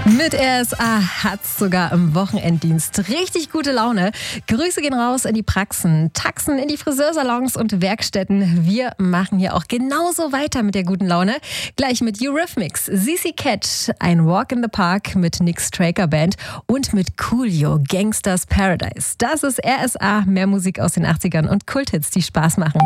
Mit RSA hat's sogar im Wochenenddienst richtig gute Laune. Grüße gehen raus in die Praxen, Taxen in die Friseursalons und Werkstätten. Wir machen hier auch genauso weiter mit der guten Laune. Gleich mit Eurythmics, CC Catch, ein Walk in the Park mit Nick Straker Band und mit Coolio, Gangsters Paradise. Das ist RSA, mehr Musik aus den 80ern und Kulthits, die Spaß machen.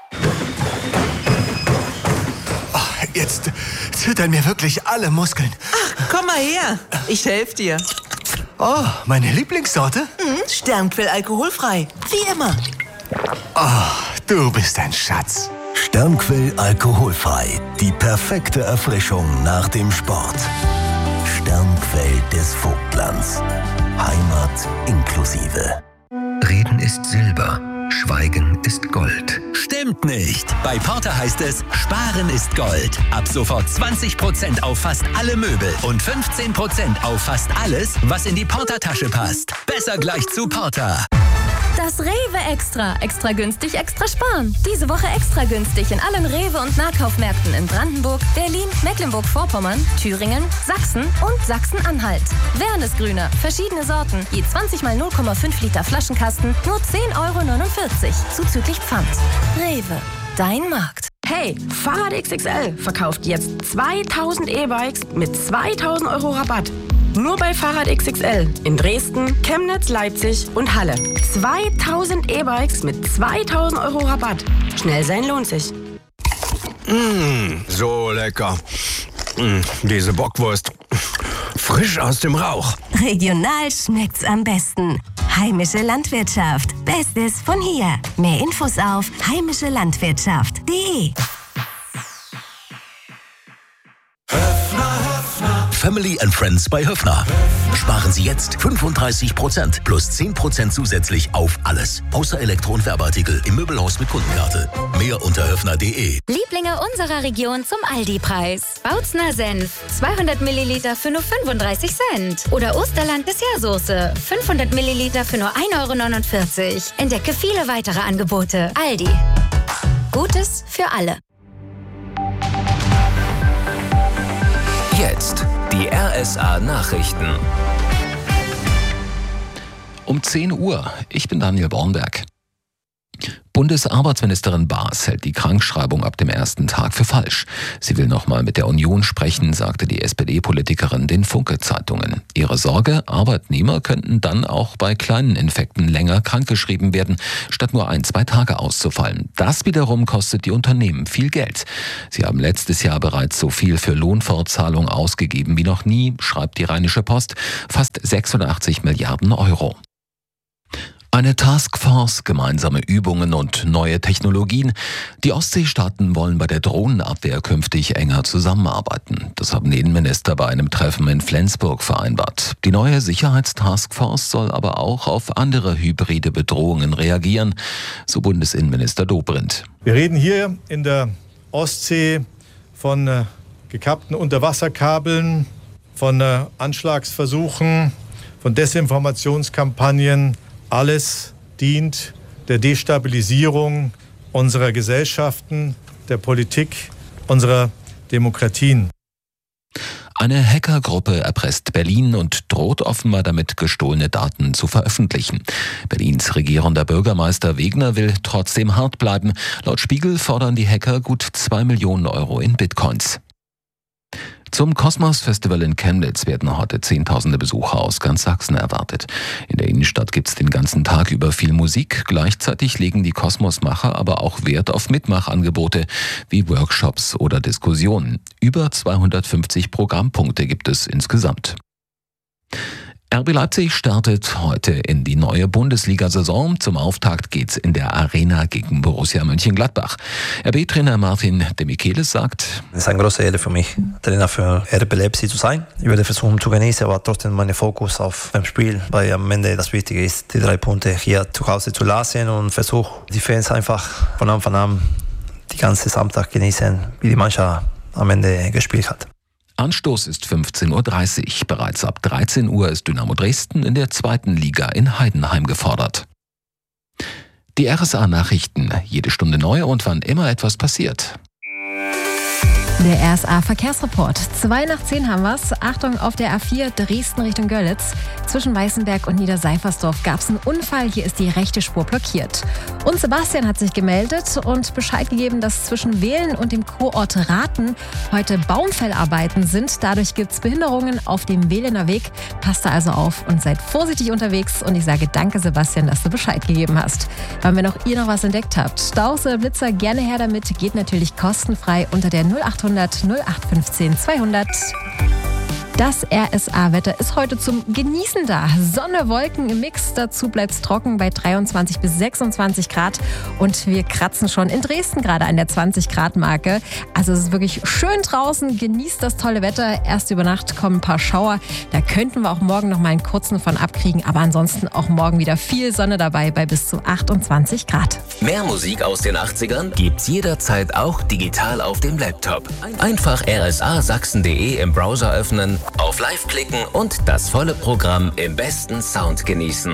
Jetzt zittern mir wirklich alle Muskeln. Ach, komm mal her. Ich helfe dir. Oh, meine Lieblingssorte? Sternquell alkoholfrei. Wie immer. Oh, du bist ein Schatz. Sternquell alkoholfrei. Die perfekte Erfrischung nach dem Sport. Sternquell des Vogtlands. Heimat inklusive. Reden ist Silber. Schweigen ist Gold. Stimmt nicht. Bei Porter heißt es, Sparen ist Gold. Ab sofort 20% auf fast alle Möbel und 15% auf fast alles, was in die Porter-Tasche passt. Besser gleich zu Porter. Das Rewe Extra. Extra günstig, extra sparen. Diese Woche extra günstig in allen Rewe- und Nahkaufmärkten in Brandenburg, Berlin, Mecklenburg-Vorpommern, Thüringen, Sachsen und Sachsen-Anhalt. Wernesgrüner, verschiedene Sorten, je 20 mal 0,5 Liter Flaschenkasten, nur 10,49 € zuzüglich Pfand. Rewe, dein Markt. Hey, Fahrrad XXL verkauft jetzt 2000 E-Bikes mit 2000 € Rabatt. Nur bei Fahrrad XXL in Dresden, Chemnitz, Leipzig und Halle. 2000 E-Bikes mit 2000 € Rabatt. Schnell sein lohnt sich. So lecker. Diese Bockwurst. Frisch aus dem Rauch. Regional schmeckt's am besten. Heimische Landwirtschaft. Bestes von hier. Mehr Infos auf heimischelandwirtschaft.de. Family and Friends bei Höffner. Sparen Sie jetzt 35% plus 10% zusätzlich auf alles. Außer Elektro- und Werbeartikel im Möbelhaus mit Kundenkarte. Mehr unter höffner.de. Lieblinge unserer Region zum Aldi-Preis. Bautzner Senf, 200 Milliliter für nur 35 Cent. Oder Osterland Dessertsoße, 500 Milliliter für nur 1,49 €. Entdecke viele weitere Angebote. Aldi. Gutes für alle. Jetzt die RSA-Nachrichten. Um 10 Uhr. Ich bin Daniel Bornberg. Bundesarbeitsministerin Baas hält die Krankschreibung ab dem ersten Tag für falsch. Sie will nochmal mit der Union sprechen, sagte die SPD-Politikerin den Funke-Zeitungen. Ihre Sorge, Arbeitnehmer könnten dann auch bei kleinen Infekten länger krankgeschrieben werden, statt nur 1-2 Tage auszufallen. Das wiederum kostet die Unternehmen viel Geld. Sie haben letztes Jahr bereits so viel für Lohnfortzahlung ausgegeben wie noch nie, schreibt die Rheinische Post, fast 86 Milliarden €. Eine Taskforce, gemeinsame Übungen und neue Technologien. Die Ostseestaaten wollen bei der Drohnenabwehr künftig enger zusammenarbeiten. Das haben die Innenminister bei einem Treffen in Flensburg vereinbart. Die neue Sicherheitstaskforce soll aber auch auf andere hybride Bedrohungen reagieren, so Bundesinnenminister Dobrindt. Wir reden hier in der Ostsee von gekappten Unterwasserkabeln, von Anschlagsversuchen, von Desinformationskampagnen. Alles dient der Destabilisierung unserer Gesellschaften, der Politik, unserer Demokratien. Eine Hackergruppe erpresst Berlin und droht offenbar damit, gestohlene Daten zu veröffentlichen. Berlins regierender Bürgermeister Wegner will trotzdem hart bleiben. Laut Spiegel fordern die Hacker gut 2 Millionen € in Bitcoins. Zum Kosmos-Festival in Chemnitz werden heute Zehntausende Besucher aus ganz Sachsen erwartet. In der Innenstadt gibt es den ganzen Tag über viel Musik. Gleichzeitig legen die Kosmosmacher aber auch Wert auf Mitmachangebote wie Workshops oder Diskussionen. Über 250 Programmpunkte gibt es insgesamt. RB Leipzig startet heute in die neue Bundesliga-Saison. Zum Auftakt geht's in der Arena gegen Borussia Mönchengladbach. RB-Trainer Martin de Michelis sagt: Es ist eine große Ehre für mich, Trainer für RB Leipzig zu sein. Ich werde versuchen zu genießen, aber trotzdem meinen Fokus auf dem Spiel, weil am Ende das Wichtige ist, die 3 Punkte hier zu Hause zu lassen und versuche die Fans einfach von Anfang an die ganze Samstag genießen, wie die Mannschaft am Ende gespielt hat. Anstoß ist 15:30 Uhr. Bereits ab 13 Uhr ist Dynamo Dresden in der 2. Liga in Heidenheim gefordert. Die RSA-Nachrichten. Jede Stunde neu und wann immer etwas passiert. Der RSA-Verkehrsreport. 9:02 haben wir's. Achtung, auf der A4 Dresden Richtung Görlitz. Zwischen Weißenberg und Niederseifersdorf gab es einen Unfall. Hier ist die rechte Spur blockiert. Und Sebastian hat sich gemeldet und Bescheid gegeben, dass zwischen Wehlen und dem Kurort Rathen heute Baumfellarbeiten sind. Dadurch gibt es Behinderungen auf dem Wehlener Weg. Passt da also auf und seid vorsichtig unterwegs. Und ich sage danke, Sebastian, dass du Bescheid gegeben hast. Und wenn auch ihr noch was entdeckt habt, Staus oder Blitzer, gerne her damit. Geht natürlich kostenfrei unter der 0800 0815 200. Das RSA-Wetter ist heute zum Genießen da. Sonne, Wolken im Mix. Dazu bleibt es trocken bei 23 bis 26 Grad. Und wir kratzen schon in Dresden gerade an der 20-Grad-Marke. Also es ist wirklich schön draußen. Genießt das tolle Wetter. Erst über Nacht kommen ein paar Schauer. Da könnten wir auch morgen noch mal einen kurzen von abkriegen. Aber ansonsten auch morgen wieder viel Sonne dabei bei bis zu 28 Grad. Mehr Musik aus den 80ern gibt's jederzeit auch digital auf dem Laptop. Einfach rsasachsen.de im Browser öffnen, auf Live klicken und das volle Programm im besten Sound genießen.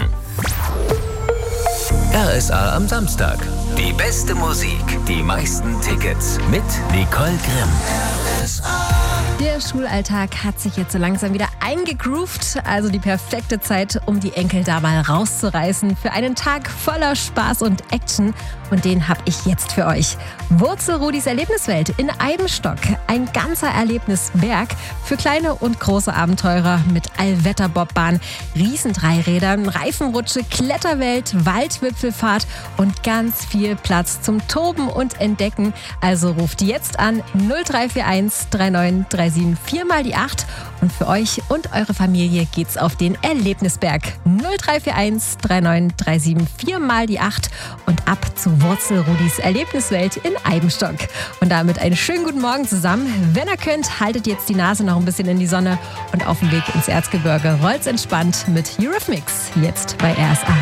RSA am Samstag. Die beste Musik, die meisten Tickets mit Nicole Grimm. Der Schulalltag hat sich jetzt so langsam wieder eingegroovt. Also die perfekte Zeit, um die Enkel da mal rauszureißen. Für einen Tag voller Spaß und Action. Und den habe ich jetzt für euch. Wurzelrudis Erlebniswelt in Eibenstock. Ein ganzer Erlebnisberg für kleine und große Abenteurer mit Allwetterbobbahn, Riesendreirädern, Reifenrutsche, Kletterwelt, Waldwipfelfahrt und ganz viel Platz zum Toben und Entdecken. Also ruft jetzt an 0341 3937 4x8 und für euch und eure Familie geht's auf den Erlebnisberg 0341 3937 4x8 und ab zu Wurzelrudis Erlebniswelt in Eibenstock. Und damit einen schönen guten Morgen zusammen. Wenn ihr könnt, haltet jetzt die Nase noch ein bisschen in die Sonne und auf dem Weg ins Erzgebirge rollt's entspannt mit Eurythmics. Jetzt bei RSA.